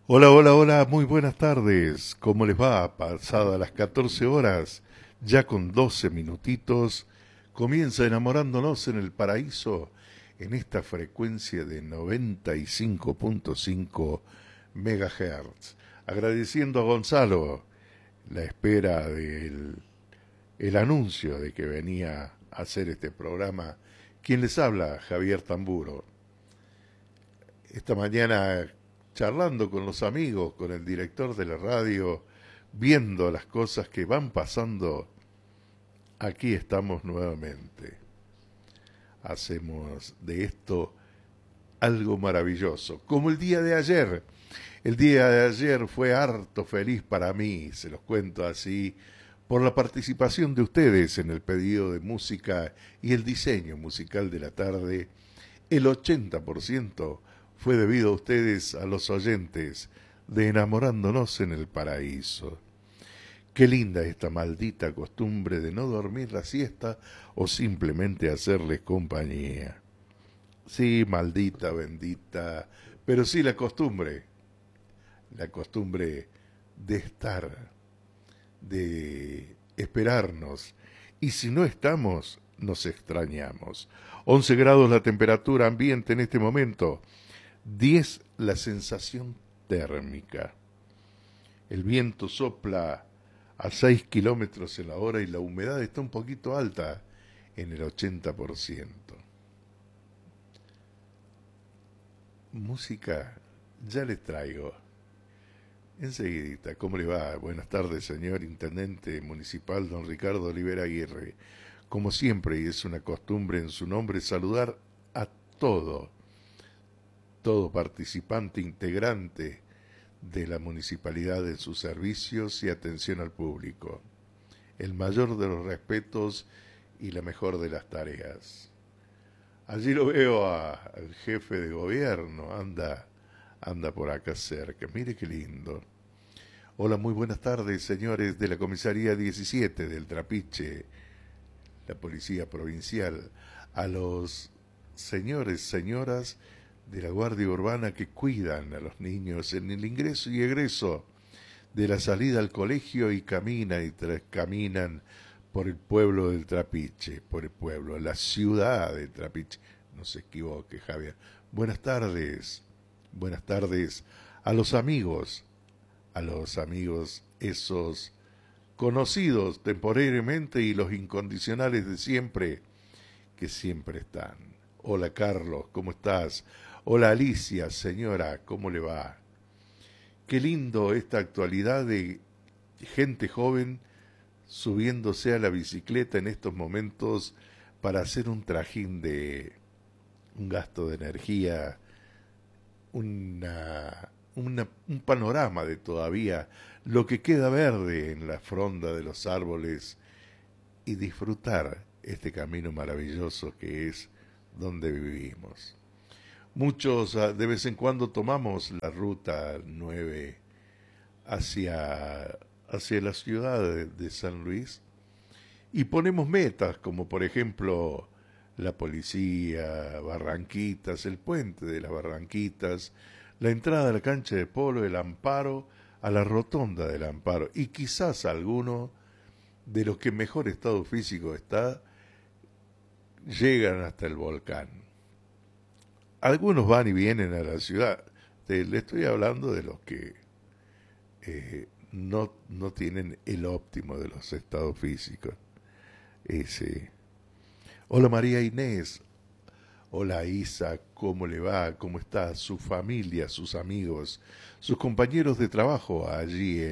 Hola, hola, hola, muy buenas tardes. ¿Cómo les va? Pasada las 14 horas, ya con 12 minutitos, comienza enamorándonos en el paraíso en esta frecuencia de 95.5 megahertz. Agradeciendo a Gonzalo la espera del el anuncio de que venía a hacer este programa. Quien les habla, Javier Tamburo. Esta mañana charlando con los amigos, con el director de la radio, viendo las cosas que van pasando, aquí estamos nuevamente. Hacemos de esto algo maravilloso, como el día de ayer. El día de ayer fue harto feliz para mí, se los cuento así, por la participación de ustedes en el pedido de música y el diseño musical de la tarde. El 80% fue debido a ustedes, a los oyentes, de Enamorándonos en el Paraíso. Qué linda esta maldita costumbre de no dormir la siesta o simplemente hacerles compañía. Sí, maldita, bendita, pero sí la costumbre de estar, de esperarnos, y si no estamos, nos extrañamos. 11 grados la temperatura ambiente en este momento, 10 la sensación térmica. El viento sopla a 6 kilómetros en la hora y la humedad está un poquito alta, en el 80%. Música, ya les traigo. Enseguidita, ¿cómo le va? Buenas tardes, señor Intendente Municipal, don Ricardo Olivera Aguirre. Como siempre, y es una costumbre en su nombre, saludar a todo participante integrante de la municipalidad en sus servicios y atención al público. El mayor de los respetos y la mejor de las tareas. Allí lo veo al jefe de gobierno, anda por acá cerca, mire qué lindo. Hola, muy buenas tardes, señores de la comisaría 17 del Trapiche, la policía provincial, a los señores, señoras de la Guardia Urbana que cuidan a los niños en el ingreso y egreso de la salida al colegio y caminan por el pueblo del Trapiche, por el pueblo, la ciudad del Trapiche. No se equivoque, Javier. Buenas tardes a los amigos esos conocidos temporariamente y los incondicionales de siempre, que siempre están. Hola Carlos, ¿cómo estás? Hola Alicia, señora, ¿cómo le va? Qué lindo esta actualidad de gente joven subiéndose a la bicicleta en estos momentos para hacer un trajín de un gasto de energía, un panorama de todavía lo que queda verde en la fronda de los árboles y disfrutar este camino maravilloso que es donde vivimos. Muchos de vez en cuando tomamos la ruta 9 hacia la ciudad de San Luis y ponemos metas como por ejemplo la policía, Barranquitas, el puente de las Barranquitas, la entrada a la cancha de polo, el Amparo, a la rotonda del Amparo y quizás alguno de los que mejor estado físico está llegan hasta el volcán. Algunos van y vienen a la ciudad. Le estoy hablando de los que no tienen el óptimo de los estados físicos. Ese. Hola María Inés. Hola Isa, ¿cómo le va? ¿Cómo está su familia, sus amigos, sus compañeros de trabajo allí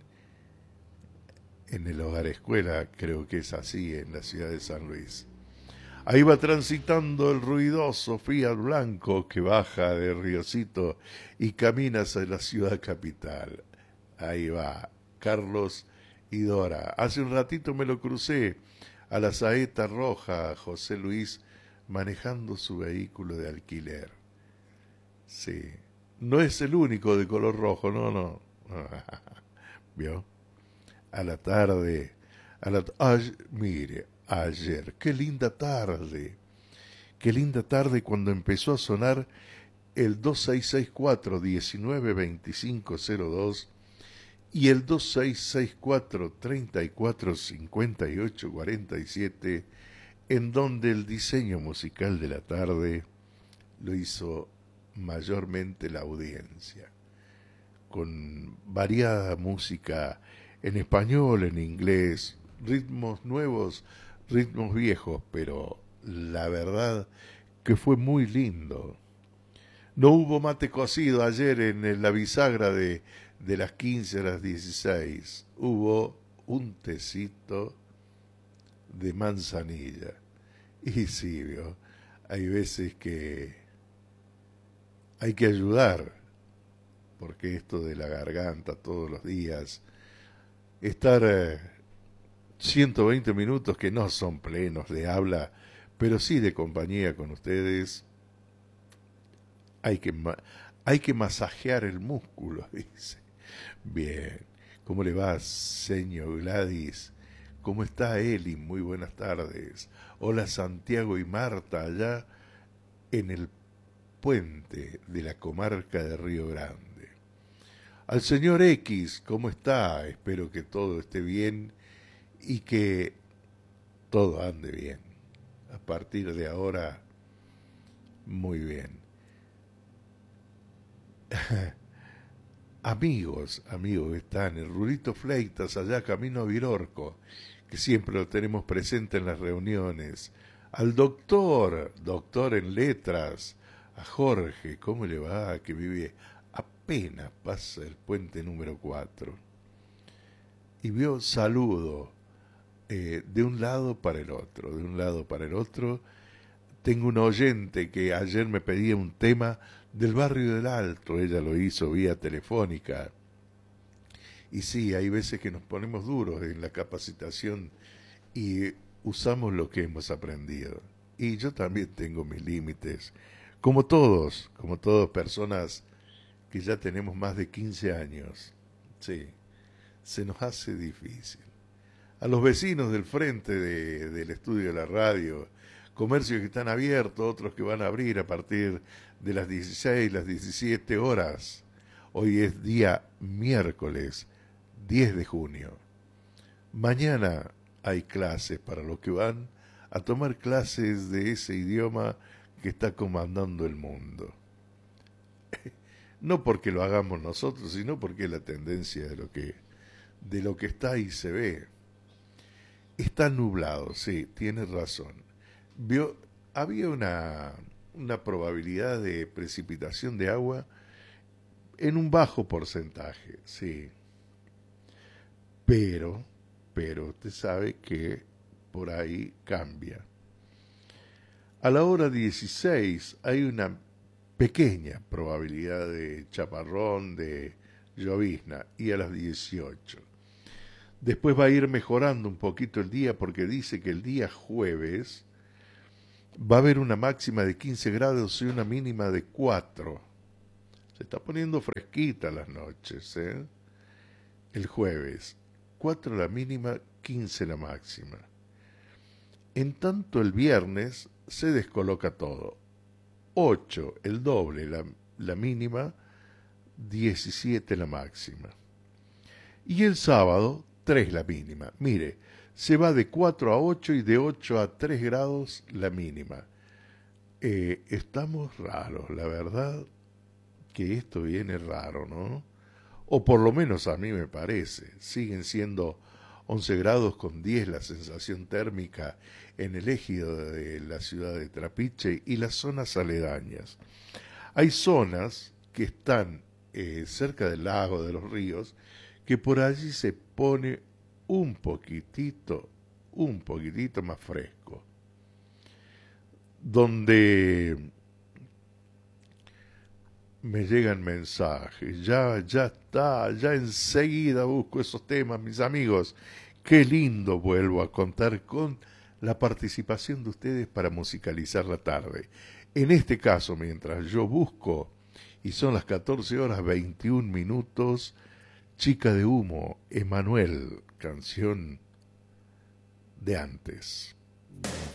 en el hogar escuela? Creo que es así en la ciudad de San Luis. Ahí va transitando el ruidoso Fiat Blanco que baja de Riocito y camina hacia la ciudad capital. Ahí va, Carlos y Dora. Hace un ratito me lo crucé a la saeta roja, José Luis, manejando su vehículo de alquiler. Sí, no es el único de color rojo, no. ¿Vio? A la tarde, mire, ayer, qué linda tarde cuando empezó a sonar el 2664-192502 y el 2664-345847, en donde el diseño musical de la tarde lo hizo mayormente la audiencia, con variada música en español, en inglés, ritmos nuevos, ritmos viejos, pero la verdad que fue muy lindo. No hubo mate cocido ayer en la bisagra de las 15 a las 16. Hubo un tecito de manzanilla. Y sí, ¿vio? Hay veces que hay que ayudar, porque esto de la garganta todos los días, estar 120 minutos que no son plenos de habla, pero sí de compañía con ustedes, hay que, hay que masajear el músculo, dice. Bien, ¿cómo le va, señor Gladys? ¿Cómo está Eli? Muy buenas tardes. Hola Santiago y Marta, allá en el puente de la comarca de Río Grande. Al señor X, ¿cómo está? Espero que todo esté bien y que todo ande bien. A partir de ahora, muy bien. Amigos están el Rulito Fleitas allá camino a Virorco, que siempre lo tenemos presente en las reuniones. Al doctor en letras, a Jorge, ¿cómo le va? Que vive apenas pasa el puente número 4. Y vio saludo de un lado para el otro, de un lado para el otro. Tengo un oyente que ayer me pedía un tema del barrio del Alto, ella lo hizo vía telefónica. Y sí, hay veces que nos ponemos duros en la capacitación y usamos lo que hemos aprendido. Y yo también tengo mis límites, como todas personas que ya tenemos más de 15 años. Sí, se nos hace difícil. A los vecinos del frente del estudio de la radio, comercios que están abiertos, otros que van a abrir a partir de las 16, las 17 horas. Hoy es día miércoles 10 de junio. Mañana hay clases para los que van a tomar clases de ese idioma que está comandando el mundo. No porque lo hagamos nosotros, sino porque es la tendencia de lo que está y se ve. Está nublado, sí, tiene razón. Había una probabilidad de precipitación de agua en un bajo porcentaje, sí. Pero usted sabe que por ahí cambia. A la hora 16 hay una pequeña probabilidad de chaparrón, de llovizna, y a las 18. Después va a ir mejorando un poquito el día porque dice que el día jueves va a haber una máxima de 15 grados y una mínima de 4. Se está poniendo fresquita las noches, ¿eh? El jueves, 4 la mínima, 15 la máxima. En tanto el viernes se descoloca todo. 8 el doble la mínima, 17 la máxima. Y el sábado, 3 la mínima. Mire, se va de 4 a 8 y de 8 a 3 grados la mínima. Estamos raros, la verdad que esto viene raro, ¿no? O por lo menos a mí me parece. Siguen siendo 11 grados con 10 la sensación térmica en el ejido de la ciudad de Trapiche y las zonas aledañas. Hay zonas que están cerca del lago, de los ríos, que por allí se pone un poquitito más fresco. Donde me llegan mensajes, ya está, ya enseguida busco esos temas, mis amigos. Qué lindo vuelvo a contar con la participación de ustedes para musicalizar la tarde. En este caso, mientras yo busco, y son las 14 horas 21 minutos, Chica de Humo, Emanuel, canción de antes.